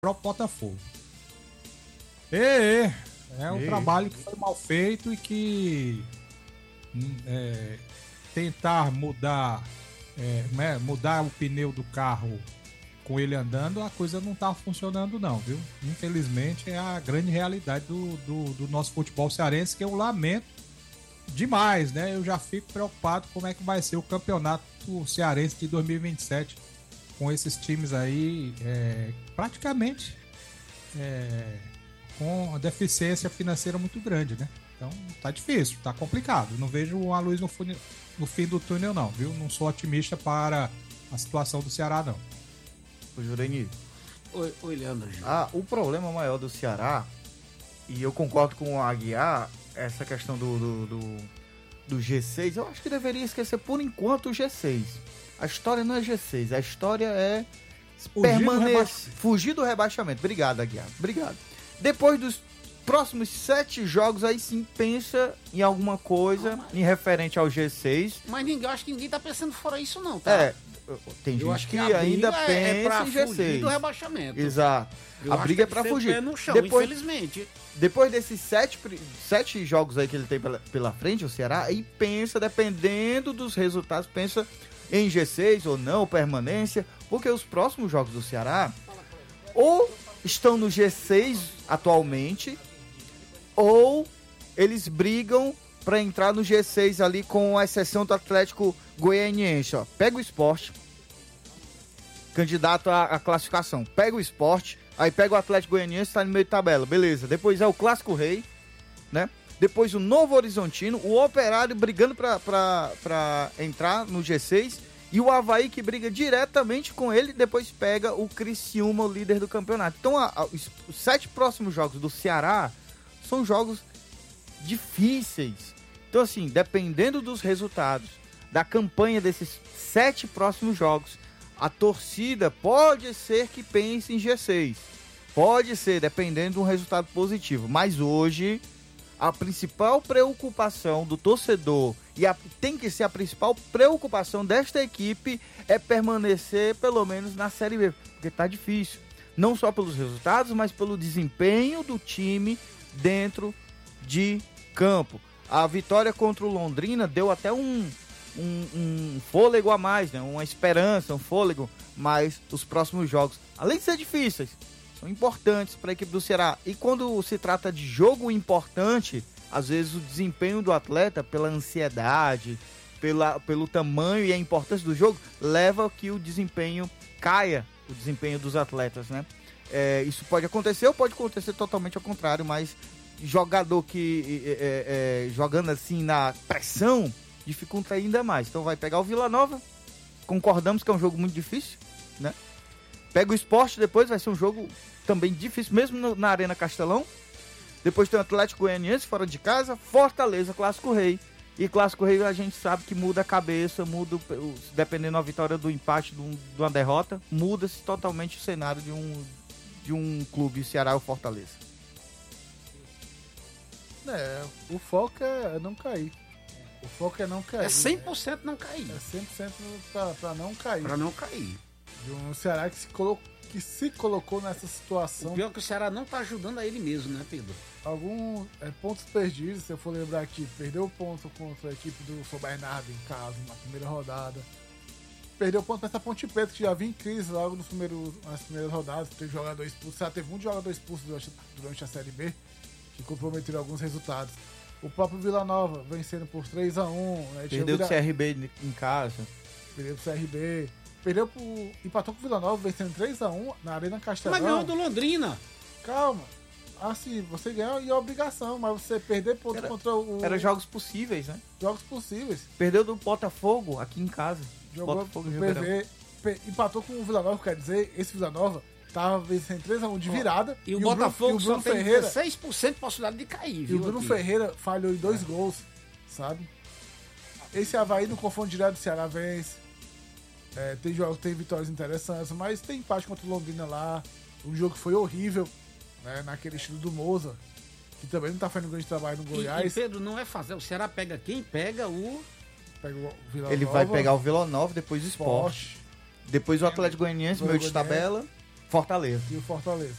o Botafogo. É um trabalho que foi mal feito e que tentar mudar o pneu do carro com ele andando, a coisa não tá funcionando não, viu? Infelizmente é a grande realidade do nosso futebol cearense, que eu lamento demais, né? Eu já fico preocupado como é que vai ser o campeonato cearense de 2027 com esses times aí praticamente com a deficiência financeira muito grande, né? Então tá difícil, tá complicado. Não vejo uma luz no fim do túnel não, viu? Não sou otimista para a situação do Ceará não. O Jurandir. Oi, Leandro. O problema maior do Ceará, e eu concordo com o Aguiar, essa questão do G6, eu acho que deveria esquecer por enquanto o G6. A história não é G6, a história é fugir do rebaixamento. Obrigado, Aguiar. Obrigado. Depois dos próximos 7 jogos, aí sim pensa em alguma coisa em referente ao G6. Mas eu acho que ninguém tá pensando fora isso não, tá? Tem gente que ainda pensa em G6. Fugir do rebaixamento. Exato. A briga é pra fugir. Pé no chão, infelizmente. Depois desses 7 jogos aí que ele tem pela frente, o Ceará, aí pensa, dependendo dos resultados, pensa em G6 ou não, permanência, porque os próximos jogos do Ceará ou estão no G6 atualmente, ou eles brigam para entrar no G6 ali, com a exceção do Atlético Goianiense. Ó. Pega o Sport, candidato à classificação. Pega o Sport, aí pega o Atlético Goianiense, tá no meio de tabela, beleza. Depois é o Clássico Rei, né? Depois o Novo Horizontino, o Operário brigando para entrar no G6, e o Avaí que briga diretamente com ele, depois pega o Criciúma, o líder do campeonato. Então os 7 próximos jogos do Ceará são jogos difíceis. Então assim, dependendo dos resultados, da campanha desses 7 próximos jogos, a torcida pode ser que pense em G6. Pode ser, dependendo de um resultado positivo. Mas hoje, a principal preocupação do torcedor, e tem que ser a principal preocupação desta equipe, é permanecer pelo menos na Série B. Porque tá difícil. Não só pelos resultados, mas pelo desempenho do time dentro de campo. A vitória contra o Londrina deu até um fôlego a mais, né? Uma esperança, um fôlego, mas os próximos jogos, além de ser difíceis, são importantes para a equipe do Ceará. E quando se trata de jogo importante, às vezes o desempenho do atleta, pela ansiedade, pelo tamanho e a importância do jogo, leva a que o desempenho caia, o desempenho dos atletas, né? Isso pode acontecer ou pode acontecer totalmente ao contrário, mas jogador que jogando assim na pressão dificulta ainda mais. Então vai pegar o Vila Nova, concordamos que é um jogo muito difícil, né? Pega o Sport, depois vai ser um jogo também difícil, mesmo na Arena Castelão. Depois tem o Atlético Goianiense fora de casa, Fortaleza, Clássico Rei. E Clássico Rei a gente sabe que muda a cabeça, dependendo da vitória, do empate, de uma derrota, muda-se totalmente o cenário de um clube, Ceará ou Fortaleza. O foco é não cair. O foco é não cair. É 100% não cair. É 100% pra não cair. Pra não cair. De um Ceará que se colocou nessa situação. O pior é que o Ceará não tá ajudando a ele mesmo, né, Pedro? Alguns pontos perdidos, se eu for lembrar aqui, perdeu o ponto contra a equipe do São Bernardo em casa, na primeira rodada. Perdeu o ponto para essa Ponte Preta, que já vinha em crise logo nas primeiras rodadas. Teve jogador expulso. Já teve um jogador expulso durante a Série B, que comprometeram alguns resultados. O próprio Vila Nova vencendo por 3-1. Né? Perdeu o CRB em casa. Perdeu pro CRB. Empatou com o Vila Nova, vencendo 3-1 na Arena Castelão. Mas ganhou do Londrina. Calma. Assim, você ganhou e é obrigação, mas você perder ponto contra o... Era jogos possíveis, né? Jogos possíveis. Perdeu do Botafogo aqui em casa. Jogou Botafogo empatou com o Vila Nova, quer dizer, esse Vila Nova tava vencendo 3-1 de virada. E o Botafogo Bruno só tem Ferreira, 16% de possibilidade de cair, viu? E o Bruno Ferreira falhou em 2 gols, sabe? Esse Avaí no confronto direto do Ceará vence. Tem vitórias interessantes, mas tem empate contra o Londrina lá. Um jogo que foi horrível, né, naquele estilo do Moza, que também não tá fazendo grande trabalho no Goiás. E Pedro, não é fazer. O Ceará pega quem? Pega o Vila Nova. Ele vai pegar o Vila Nova, depois o Sport. Depois o Atlético Goianiense, meio de tabela. Fortaleza. E o Fortaleza.